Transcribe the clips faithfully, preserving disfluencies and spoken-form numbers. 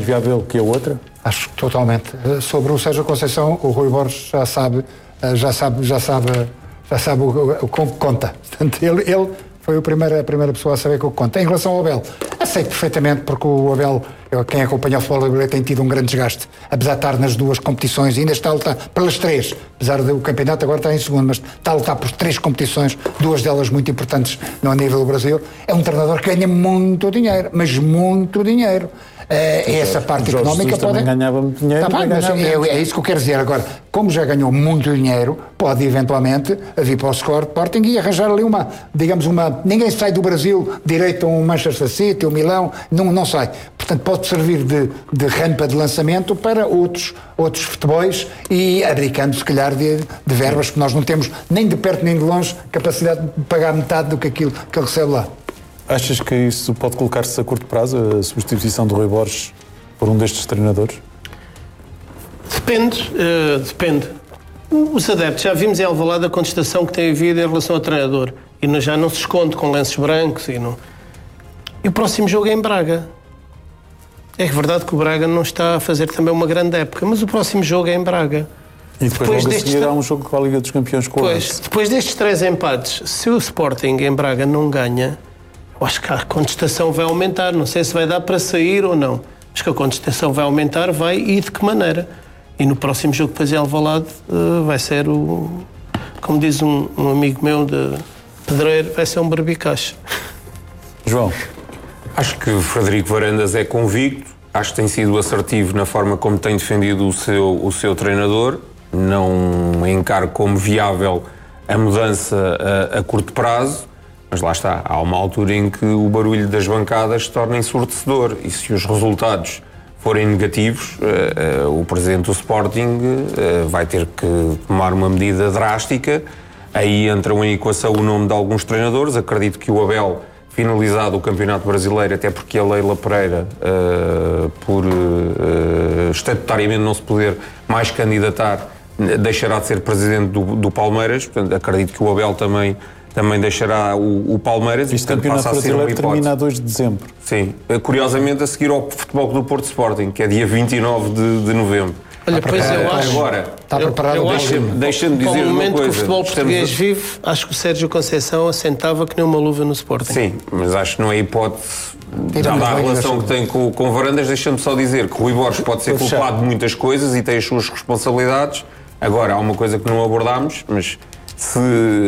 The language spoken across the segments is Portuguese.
viável que a outra? Acho que totalmente. Sobre o Sérgio Conceição, o Rui Borges já sabe, já sabe, já sabe, já sabe o, o, o que conta. Portanto, ele, ele foi a primeira, a primeira pessoa a saber o que conta. Em relação ao Abel, aceito perfeitamente, porque o Abel, quem acompanha o futebol brasileiro, tem tido um grande desgaste, apesar de estar nas duas competições, ainda está a lutar pelas três, apesar do campeonato agora está em segundo, mas está a lutar por três competições, duas delas muito importantes no nível do Brasil. É um treinador que ganha muito dinheiro, mas muito dinheiro. É, essa parte Jorge económica Jesus pode... também ganhava muito dinheiro. Tá bem, mas é, é isso que eu quero dizer. Agora, como já ganhou muito dinheiro, pode eventualmente vir para o Sporting e arranjar ali uma, digamos, uma... Ninguém sai do Brasil direito a um Manchester City, um Milão, não, não sai. Portanto, pode servir de, de rampa de lançamento para outros, outros futebols e abdicando, se calhar, de, de verbas, porque nós não temos, nem de perto nem de longe, capacidade de pagar metade do que aquilo que ele recebe lá. Achas que isso pode colocar-se a curto prazo, a substituição do Rui Borges por um destes treinadores? Depende, uh, depende. Os adeptos, já vimos em Alvalade a contestação que tem havido em relação ao treinador. E já não se esconde com lenços brancos. E, não... e o próximo jogo é em Braga. É verdade que o Braga não está a fazer também uma grande época, mas o próximo jogo é em Braga. E depois, depois logo a seguir há um jogo com a Liga dos Campeões com o Pois, depois destes três empates, se o Sporting em Braga não ganha, eu acho que a contestação vai aumentar. Não sei se vai dar para sair ou não, mas que a contestação vai aumentar, vai, e de que maneira? E no próximo jogo, depois em Alvalade, uh, vai ser o... Como diz um, um amigo meu de pedreiro, vai ser um barbicacho. João? Acho que o Frederico Varandas é convicto, acho que tem sido assertivo na forma como tem defendido o seu, o seu treinador, não encaro como viável a mudança a, a curto prazo, mas lá está, há uma altura em que o barulho das bancadas se torna ensurdecedor e se os resultados forem negativos, uh, uh, o presidente do Sporting uh, vai ter que tomar uma medida drástica. Aí entram em equação o nome de alguns treinadores. Acredito que o Abel, finalizado o Campeonato Brasileiro, até porque a Leila Pereira, uh, por uh, estatutariamente não se poder mais candidatar, deixará de ser presidente do, do Palmeiras. Portanto, acredito que o Abel também, também deixará o, o Palmeiras. Este Campeonato Brasileiro termina a dois de dezembro. Sim, curiosamente a seguir ao Futebol do Porto Sporting, que é dia vinte e nove de, de novembro. Olha, pois eu acho... Agora, está preparado, eu, eu deixa-me deixa dizer uma coisa. No momento que o futebol português Estamos... vive, acho que o Sérgio Conceição assentava que nem uma luva no Sporting. Sim, mas acho que não é hipótese, dada a relação que tem com, com Varandas. Deixa-me só dizer que o Rui Borges pode ser culpado de muitas coisas e tem as suas responsabilidades. Agora, há uma coisa que não abordámos, mas se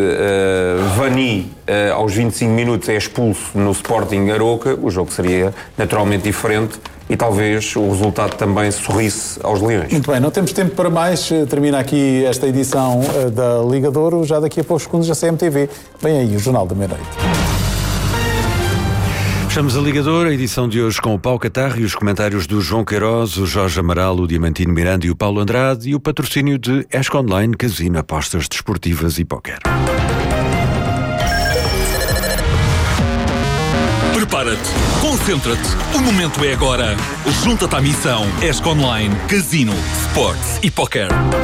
uh, Vani, uh, aos vinte e cinco minutos, é expulso no Sporting Aroca, o jogo seria naturalmente diferente e talvez o resultado também sorrisse aos Leões. Muito bem, não temos tempo para mais. Termina aqui esta edição uh, da Liga de Ouro. Já daqui a poucos segundos a C M T V. Vem aí o Jornal da Meia-Noite. Fechamos a Liga de Ouro, a edição de hoje com o Pau Catarro e os comentários do João Queiroz, o Jorge Amaral, o Diamantino Miranda e o Paulo Andrade e o patrocínio de Esco Online, Casino, Apostas Desportivas e Póquer. Prepara-te, concentra-te, o momento é agora. Junta-te à missão Esco Online, Casino, Sports e Póquer.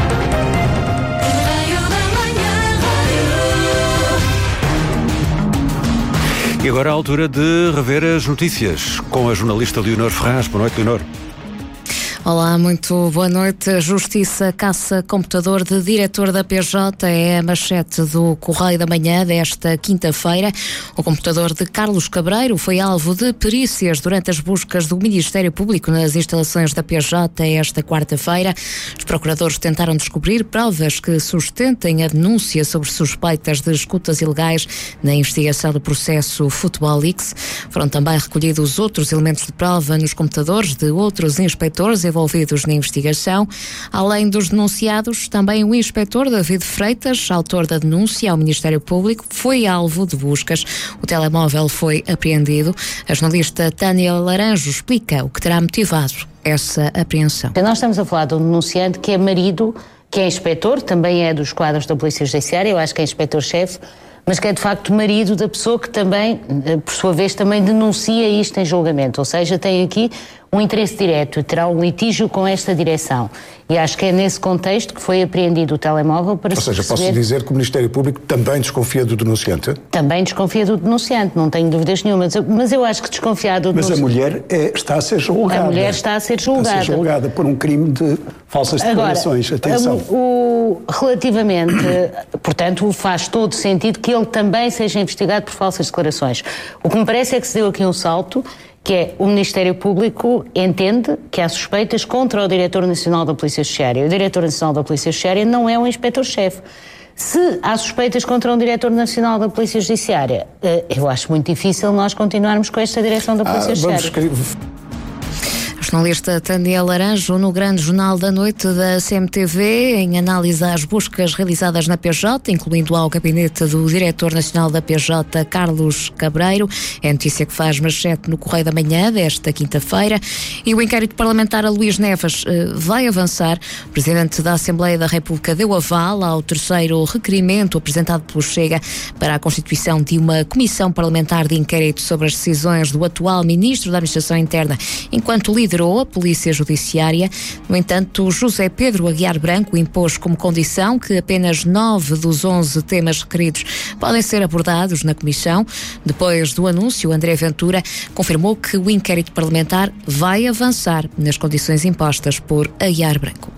E agora é a altura de rever as notícias com a jornalista Leonor Ferraz. Boa noite, Leonor. Olá, muito boa noite. A Justiça caça computador de diretor da P J, é a manchete do Correio da Manhã desta quinta-feira. O computador de Carlos Cabreiro foi alvo de perícias durante as buscas do Ministério Público nas instalações da P J esta quarta-feira. Os procuradores tentaram descobrir provas que sustentem a denúncia sobre suspeitas de escutas ilegais na investigação do processo Futebol Leaks. Foram também recolhidos outros elementos de prova nos computadores de outros inspectores envolvidos na investigação. Além dos denunciados, também o inspetor David Freitas, autor da denúncia ao Ministério Público, foi alvo de buscas. O telemóvel foi apreendido. A jornalista Tânia Laranjo explica o que terá motivado essa apreensão. Nós estamos a falar de um denunciante que é marido, que é inspetor, também é dos quadros da Polícia Judiciária, eu acho que é inspetor-chefe, mas que é de facto marido da pessoa que também, por sua vez, também denuncia isto em julgamento. Ou seja, tem aqui um interesse direto, terá um litígio com esta direção. E acho que é nesse contexto que foi apreendido o telemóvel para Ou se seja, perceber... posso dizer que o Ministério Público também desconfia do denunciante? Também desconfia do denunciante, não tenho dúvidas nenhuma, mas eu acho que desconfiar do Mas denunciante... a mulher é, está a ser julgada. A mulher está a ser julgada. Está a ser julgada por um crime de falsas declarações. Agora, atenção. O, relativamente, portanto, faz todo sentido que ele também seja investigado por falsas declarações. O que me parece é que se deu aqui um salto, que é o Ministério Público entende que há suspeitas contra o Diretor Nacional da Polícia Judiciária. O Diretor Nacional da Polícia Judiciária não é um inspetor-chefe. Se há suspeitas contra um Diretor Nacional da Polícia Judiciária, eu acho muito difícil nós continuarmos com esta direção da Polícia ah, Judiciária. Vamos... A jornalista Tânia Laranjo, no Grande Jornal da Noite da C M T V, em análise às buscas realizadas na P J, incluindo ao gabinete do Diretor Nacional da P J, Carlos Cabreiro. É a notícia que faz manchete no Correio da Manhã desta quinta-feira. E o inquérito parlamentar a Luís Neves eh, vai avançar. O Presidente da Assembleia da República deu aval ao terceiro requerimento apresentado pelo Chega para a constituição de uma comissão parlamentar de inquérito sobre as decisões do atual Ministro da Administração Interna, enquanto líder a Polícia Judiciária. No entanto, José Pedro Aguiar Branco impôs como condição que apenas nove dos onze temas requeridos podem ser abordados na Comissão. Depois do anúncio, André Ventura confirmou que o inquérito parlamentar vai avançar nas condições impostas por Aguiar Branco.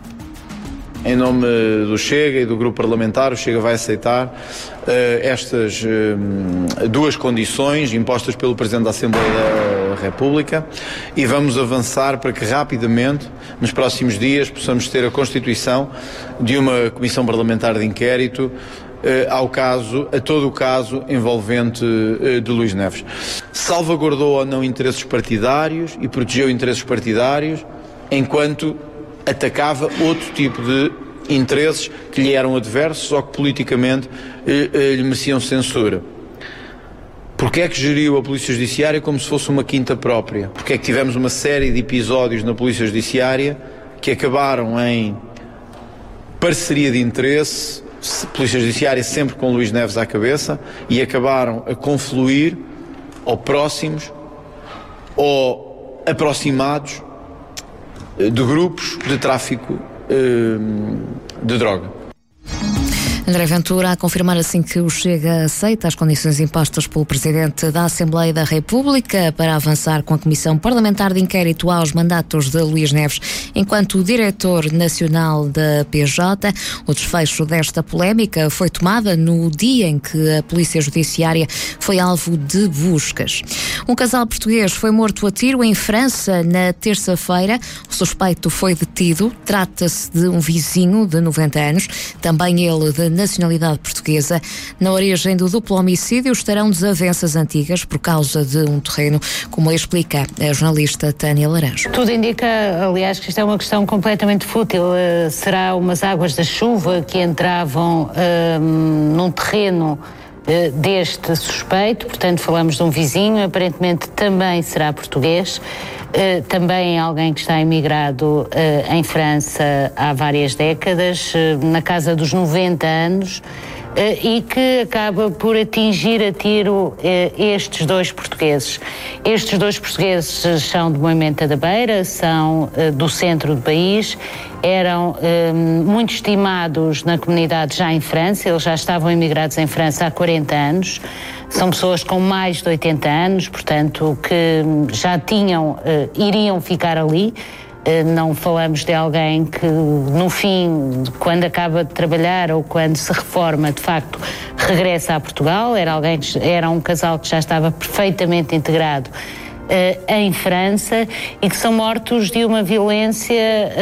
Em nome do Chega e do Grupo Parlamentar, o Chega vai aceitar uh, estas uh, duas condições impostas pelo Presidente da Assembleia da República e vamos avançar para que rapidamente, nos próximos dias, possamos ter a constituição de uma Comissão Parlamentar de Inquérito uh, ao caso, a todo o caso envolvente uh, de Luís Neves. Salvaguardou ou não interesses partidários e protegeu interesses partidários enquanto atacava outro tipo de interesses que lhe eram adversos ou que politicamente eh, eh, lhe mereciam censura. Porque é que geriu a Polícia Judiciária como se fosse uma quinta própria? Porque é que tivemos uma série de episódios na Polícia Judiciária que acabaram em parceria de interesse, Polícia Judiciária sempre com Luís Neves à cabeça, e acabaram a confluir ou próximos ou aproximados de grupos de tráfico de droga. André Ventura a confirmar assim que o Chega aceita as condições impostas pelo Presidente da Assembleia da República para avançar com a Comissão Parlamentar de Inquérito aos mandatos de Luís Neves enquanto Diretor Nacional da P J. O desfecho desta polémica foi tomada no dia em que a Polícia Judiciária foi alvo de buscas. Um casal português foi morto a tiro em França na terça-feira. O suspeito foi detido. Trata-se de um vizinho de noventa anos, também ele de nacionalidade portuguesa. Na origem do duplo homicídio estarão desavenças antigas por causa de um terreno, como explica a jornalista Tânia Laranjo. Tudo indica, aliás, que isto é uma questão completamente fútil. Uh, será umas águas da chuva que entravam uh, num terreno uh, deste suspeito, portanto falamos de um vizinho, aparentemente também será português. Uh, também alguém que está imigrado uh, em França há várias décadas, uh, na casa dos noventa anos, uh, e que acaba por atingir a tiro uh, estes dois portugueses. Estes dois portugueses são de Moimenta da Beira, são uh, do centro do país, eram uh, muito estimados na comunidade já em França, eles já estavam imigrados em França há quarenta anos. São pessoas com mais de oitenta anos, portanto, que já tinham, uh, iriam ficar ali. Uh, não falamos de alguém que, no fim, quando acaba de trabalhar ou quando se reforma, de facto, regressa a Portugal. Era, alguém, era um casal que já estava perfeitamente integrado Uh, em França e que são mortos de uma violência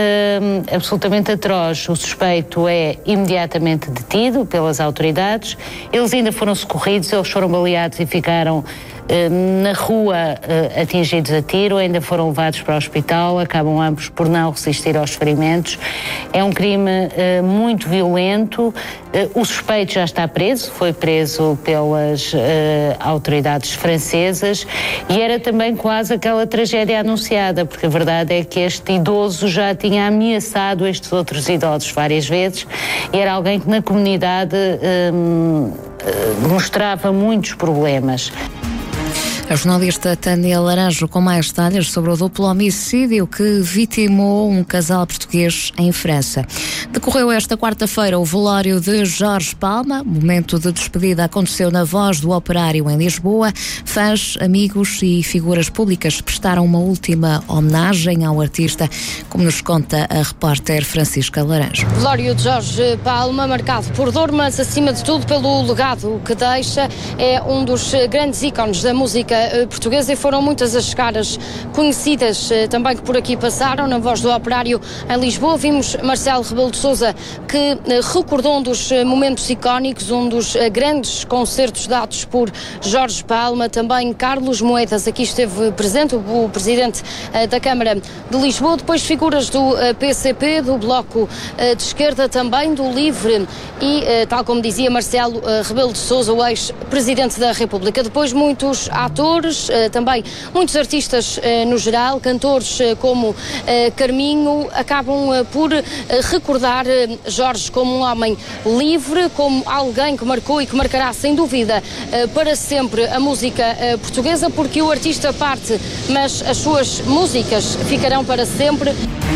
uh, absolutamente atroz. O suspeito é imediatamente detido pelas autoridades, eles ainda foram socorridos, eles foram baleados e ficaram uh, na rua uh, atingidos a tiro, ainda foram levados para o hospital, acabam ambos por não resistir aos ferimentos. É um crime uh, muito violento. Uh, o suspeito já está preso, foi preso pelas uh, autoridades francesas e era também quase aquela tragédia anunciada, porque a verdade é que este idoso já tinha ameaçado estes outros idosos várias vezes e era alguém que na comunidade hum, mostrava muitos problemas. A jornalista Tânia Laranjo com mais detalhes sobre o duplo homicídio que vitimou um casal português em França. Decorreu esta quarta-feira o velório de Jorge Palma. O momento de despedida aconteceu na Voz do Operário em Lisboa. Fãs, amigos e figuras públicas prestaram uma última homenagem ao artista, como nos conta a repórter Francisca Laranjo. O velório de Jorge Palma, marcado por dor, mas acima de tudo pelo legado que deixa, é um dos grandes ícones da música portuguesa e foram muitas as caras conhecidas também que por aqui passaram. Na Voz do Operário em Lisboa vimos Marcelo Rebelo de Sousa, que recordou um dos momentos icónicos, um dos grandes concertos dados por Jorge Palma. Também Carlos Moedas aqui esteve presente, o presidente da Câmara de Lisboa. Depois figuras do P C P, do Bloco de Esquerda, também do LIVRE e, tal como dizia Marcelo Rebelo de Sousa, o ex-presidente da República. Depois muitos atores, também muitos artistas no geral, cantores como Carminho, acabam por recordar Jorge como um homem livre, como alguém que marcou e que marcará sem dúvida para sempre a música portuguesa, porque o artista parte, mas as suas músicas ficarão para sempre.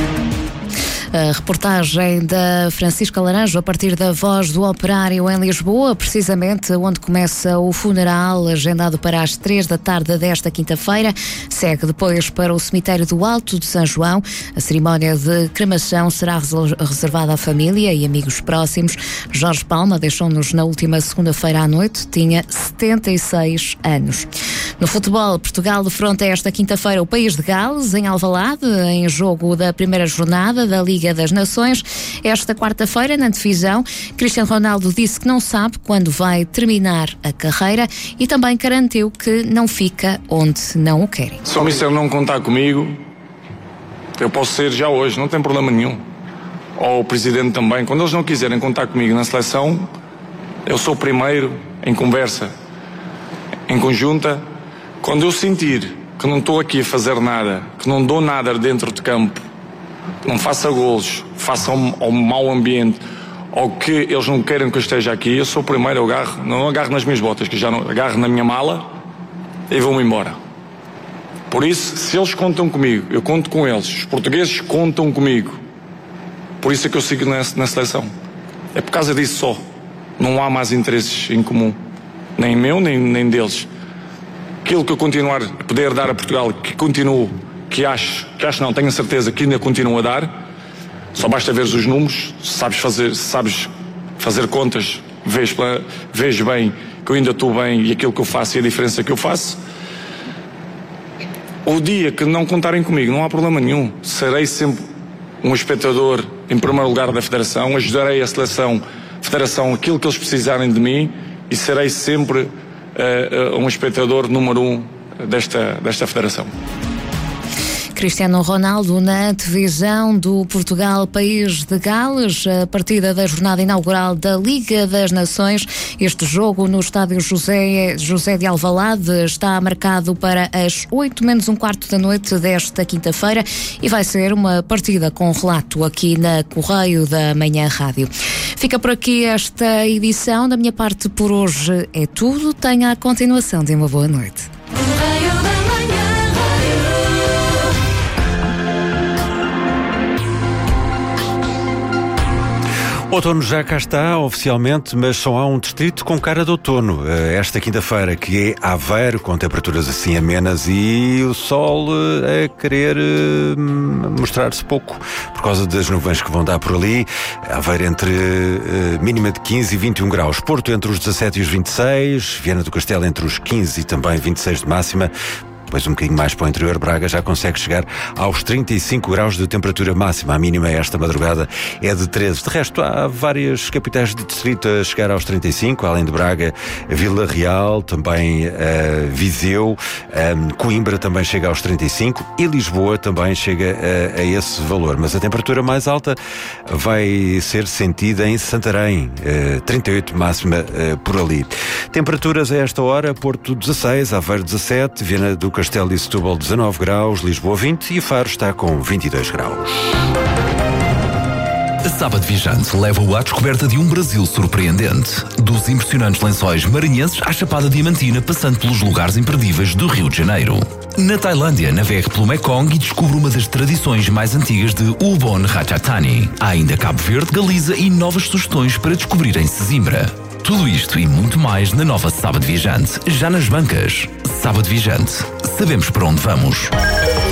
A reportagem da Francisca Laranjo a partir da Voz do Operário em Lisboa, precisamente onde começa o funeral, agendado para as três da tarde desta quinta-feira. Segue depois para o cemitério do Alto de São João. A cerimónia de cremação será reservada à família e amigos próximos. Jorge Palma deixou-nos na última segunda-feira à noite, tinha setenta e seis anos. No futebol, Portugal defronta esta quinta-feira o País de Gales, em Alvalade, em jogo da primeira jornada da Liga das Nações. Esta quarta-feira, na divisão, Cristiano Ronaldo disse que não sabe quando vai terminar a carreira e também garantiu que não fica onde não o querem. Se o Mister não contar comigo, eu posso ser já hoje, não tem problema nenhum. Ou o Presidente também. Quando eles não quiserem contar comigo na seleção, eu sou o primeiro em conversa, em conjunta. Quando eu sentir que não estou aqui a fazer nada, que não dou nada dentro de campo, não faça golos, faça um, um mau ambiente, ou que eles não queiram que eu esteja aqui, eu sou o primeiro, eu agarro, não agarro nas minhas botas, que já não agarro na minha mala e vou-me embora. Por isso, se eles contam comigo, eu conto com eles, os portugueses contam comigo, por isso é que eu sigo na, na seleção. É por causa disso só. Não há mais interesses em comum, nem meu, nem, nem deles. Aquilo que eu continuar a poder dar a Portugal, que continuo, que acho, que acho não, tenho a certeza que ainda continuo a dar, só basta ver os números, se sabes fazer, se sabes fazer contas, vês, vês bem que eu ainda estou bem e aquilo que eu faço e a diferença que eu faço. O dia que não contarem comigo, não há problema nenhum, serei sempre um espectador em primeiro lugar da Federação, ajudarei a seleção, a Federação, aquilo que eles precisarem de mim e serei sempre uh, uh, um espectador número um desta, desta Federação. Cristiano Ronaldo na antevisão do Portugal País de Gales, a partida da jornada inaugural da Liga das Nações. Este jogo no estádio José, José de Alvalade está marcado para as oito menos um quarto da noite desta quinta-feira e vai ser uma partida com relato aqui na Correio da Manhã Rádio. Fica por aqui esta edição. Da minha parte por hoje é tudo. Tenha a continuação de uma boa noite. O outono já cá está, oficialmente, mas só há um distrito com cara de outono. Esta quinta-feira, que é Aveiro, com temperaturas assim amenas e o sol a querer mostrar-se pouco por causa das nuvens que vão dar por ali. Aveiro entre mínima de quinze e vinte e um graus. Porto entre os dezassete e os vinte e seis. Viana do Castelo entre os quinze e também vinte e seis de máxima. Depois um bocadinho mais para o interior, Braga já consegue chegar aos trinta e cinco graus de temperatura máxima. A mínima esta madrugada é de treze. De resto, há várias capitais de distrito a chegar aos trinta e cinco, além de Braga, Vila Real, também uh, Viseu, um, Coimbra também chega aos trinta e cinco e Lisboa também chega a, a esse valor. Mas a temperatura mais alta vai ser sentida em Santarém, uh, trinta e oito máxima uh, por ali. Temperaturas a esta hora: Porto dezasseis, Aveiro dezassete, Viana do Castelo e Setúbal dezanove graus, Lisboa vinte e Faro está com vinte e dois graus. A Sábado Viajante leva-o à descoberta de um Brasil surpreendente. Dos impressionantes lençóis maranhenses à Chapada Diamantina, passando pelos lugares imperdíveis do Rio de Janeiro. Na Tailândia, navegue pelo Mekong e descubra uma das tradições mais antigas de Ubon Ratchathani. Há ainda Cabo Verde, Galiza e novas sugestões para descobrir em Sesimbra. Tudo isto e muito mais na nova Sábado Viajante, já nas bancas. Sábado Viajante. Sabemos para onde vamos.